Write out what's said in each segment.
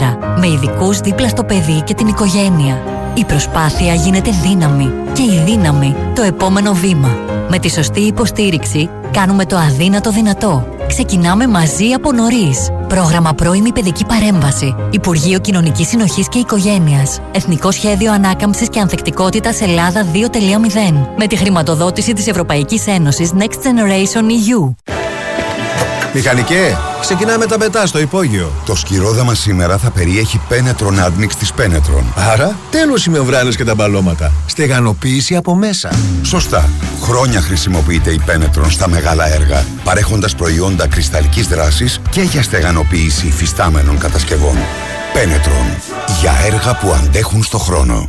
μέρα, με ειδικούς δίπλα στο παιδί και την οικογένεια. Η προσπάθεια γίνεται δύναμη και η δύναμη το επόμενο βήμα. Με τη σωστή υποστήριξη κάνουμε το αδύνατο δυνατό. Ξεκινάμε μαζί από νωρίς. Πρόγραμμα πρώιμη παιδική παρέμβαση. Υπουργείο Κοινωνικής Συνοχής και Οικογένειας. Εθνικό Σχέδιο Ανάκαμψης και Ανθεκτικότητας Ελλάδα 2.0. Με τη χρηματοδότηση της Ευρωπαϊκής Ένωσης Next Generation EU. Μηχανικέ, ξεκινάμε τα πετά στο υπόγειο. Το σκυρόδαμα σήμερα θα περιέχει Penetron Admix της Penetron. Άρα, τέλος οι μεμβράνες και τα μπαλώματα. Στεγανοποίηση από μέσα. Σωστά. Χρόνια χρησιμοποιείται η Penetron στα μεγάλα έργα, παρέχοντας προϊόντα κρυσταλλικής δράσης και για στεγανοποίηση υφιστάμενων κατασκευών. Penetron. Για έργα που αντέχουν στο χρόνο.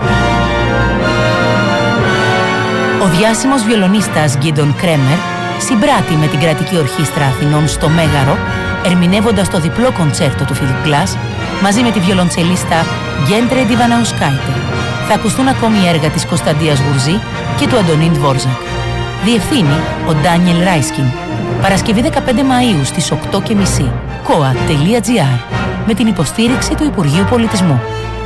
Ο διάσημος βιολονίστας Γκίντον Κρέμερ συμπράττει με την Κρατική Ορχήστρα Αθηνών στο Μέγαρο, ερμηνεύοντας το διπλό κοντσέρτο του Φιλιπ Glass μαζί με τη βιολοντσελίστα Γκέντρε Ντιβαναουσκάιτε. Θα ακουστούν ακόμη έργα της Κωνσταντίας Γουρζή και του Αντωνίν Δβόρζακ. Διευθύνει ο Ντάνιελ Ράισκιν. Παρασκευή 15 Μαΐου στις 8.30. koa.gr με την υποστήριξη του Υπουργείου Πολιτισμού.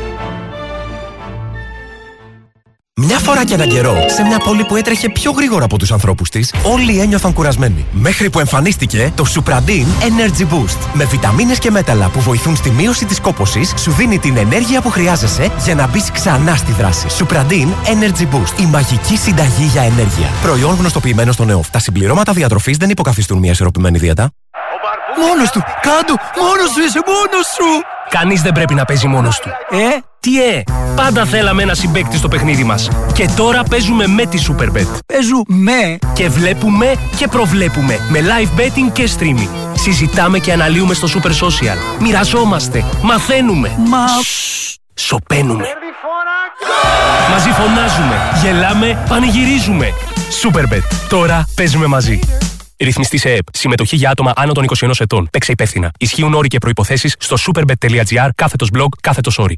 Μια φορά και έναν καιρό, σε μια πόλη που έτρεχε πιο γρήγορα από τους ανθρώπους της, όλοι ένιωθαν κουρασμένοι. Μέχρι που εμφανίστηκε το Supradin Energy Boost. Με βιταμίνες και μέταλλα που βοηθούν στη μείωση της κόπωσης, σου δίνει την ενέργεια που χρειάζεσαι για να μπεις ξανά στη δράση. Supradin Energy Boost. Η μαγική συνταγή για ενέργεια. Προϊόν γνωστοποιημένο στο ΝΕΟΦ. Τα συμπληρώματα διατροφής δεν υποκαθιστούν μια ισορροπημένη δίαιτα. Μόνος του! Κάντο! Μόνος σου είσαι! Μόνος σου! Κανείς δεν πρέπει να παίζει μόνος του. Τι πάντα θέλαμε ένα συμπαίκτη στο παιχνίδι μας. Και τώρα παίζουμε με τη Superbet. Παίζουμε! Και βλέπουμε και προβλέπουμε με live betting και streaming. Συζητάμε και αναλύουμε στο Super Social. Μοιραζόμαστε, μαθαίνουμε. Σωπαίνουμε. Μαζί φωνάζουμε, γελάμε, πανηγυρίζουμε. Superbet. Τώρα παίζουμε μαζί. Ρυθμιστή σε ΕΕΠ. Συμμετοχή για άτομα άνω των 21 ετών. Παίξε υπεύθυνα. Ισχύουν όροι και προϋποθέσεις στο superbet.gr/blog/όροι.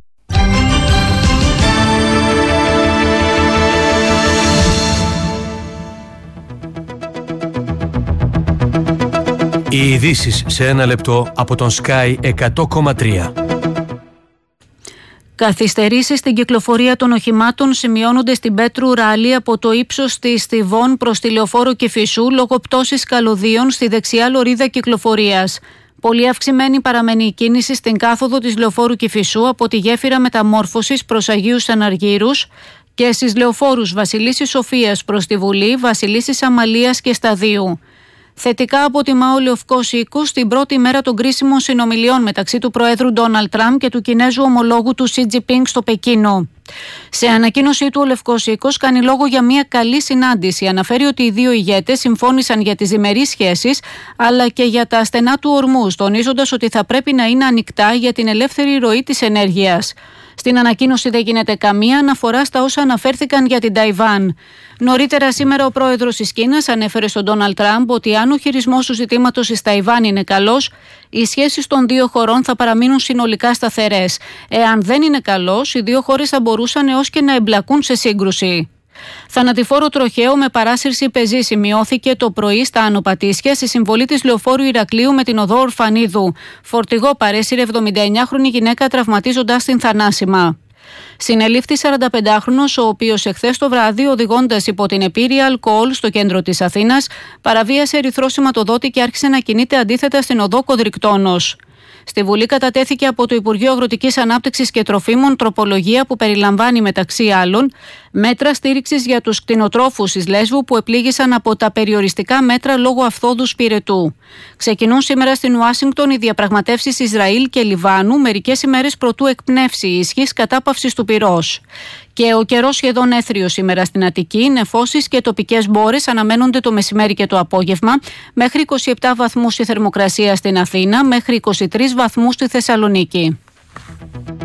Οι ειδήσεις σε ένα λεπτό από τον Sky 100,3. Καθυστερήσεις στην κυκλοφορία των οχημάτων σημειώνονται στην Πέτρου Ράλη από το ύψος της Στιβών προς τη Λεωφόρο Κηφισού λόγω πτώσης καλωδίων στη δεξιά λωρίδα κυκλοφορίας. Πολύ αυξημένη παραμένει η κίνηση στην κάθοδο της Λεωφόρου Κηφισού από τη γέφυρα μεταμόρφωσης προς Αγίους Αναργύρους και στις λεωφόρους Βασιλίσσης Σοφίας προς τη Βουλή, Βασιλίσσης Αμαλίας και Σταδίου. Θετικά αποτιμά ο Λευκός Οίκος την πρώτη μέρα των κρίσιμων συνομιλιών μεταξύ του Προέδρου Ντόναλντ Τραμπ και του Κινέζου ομολόγου του Σι Τζινπίνγκ στο Πεκίνο. Σε ανακοίνωσή του, ο Λευκός Οίκος κάνει λόγο για μια καλή συνάντηση. Αναφέρει ότι οι δύο ηγέτες συμφώνησαν για τις διμερείς σχέσεις αλλά και για τα στενά του ορμούς, τονίζοντας ότι θα πρέπει να είναι ανοιχτά για την ελεύθερη ροή της ενέργειας. Στην ανακοίνωση δεν γίνεται καμία αναφορά στα όσα αναφέρθηκαν για την Ταϊβάν. Νωρίτερα σήμερα ο πρόεδρος της Κίνας ανέφερε στον Ντόναλντ Τραμπ ότι αν ο χειρισμός του ζητήματος της Ταϊβάν είναι καλός, οι σχέσεις των δύο χωρών θα παραμείνουν συνολικά σταθερές. Εάν δεν είναι καλός, οι δύο χώρες θα μπορούσαν έως και να εμπλακούν σε σύγκρουση. Θανατηφόρο τροχαίο με παράσυρση πεζή σημειώθηκε το πρωί στα Άνω Πατήσια στη συμβολή της λεωφόρου Ηρακλείου με την οδό Ορφανίδου. Φορτηγό παρέσυρε 79χρονη γυναίκα τραυματίζοντας την θανάσιμα. Συνελήφθη 45χρονος, ο οποίος εχθές το βράδυ, οδηγώντας υπό την επίρρεια αλκοόλ στο κέντρο της Αθήνας, παραβίασε ερυθρό σηματοδότη και άρχισε να κινείται αντίθετα στην οδό Κοδρικτώνος. Στη Βουλή κατατέθηκε από το Υπουργείο Αγροτικής Ανάπτυξης και Τροφίμων τροπολογία που περιλαμβάνει μεταξύ άλλων μέτρα στήριξης για τους κτηνοτρόφους της Λέσβου που επλήγησαν από τα περιοριστικά μέτρα λόγω αυθόδους πυρετού. Ξεκινούν σήμερα στην Ουάσιγκτον οι διαπραγματεύσεις Ισραήλ και Λιβάνου, μερικές ημέρες προτού εκπνεύσει η ισχύς κατάπαυσης του πυρός. Και ο καιρός σχεδόν έθριος σήμερα στην Αττική, νεφώσεις και τοπικές μπόρες αναμένονται το μεσημέρι και το απόγευμα, μέχρι 27 βαθμούς η θερμοκρασία στην Αθήνα, μέχρι 23 βαθμούς στη Θεσσαλονίκη.